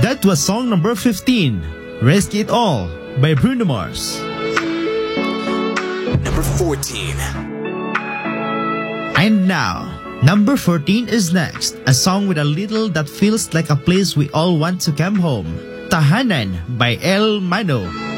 That was song number 15, Risk It All by Bruno Mars. Number 14. And now, number 14 is next, a song with a little that feels like a place we all want to come home. Tahanan by El Mano.